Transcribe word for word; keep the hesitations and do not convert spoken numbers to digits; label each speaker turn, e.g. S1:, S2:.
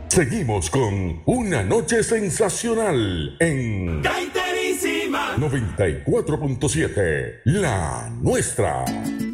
S1: Seguimos con Una Noche Sensacional en
S2: Gaiterísima
S1: noventa y cuatro punto siete, La Nuestra.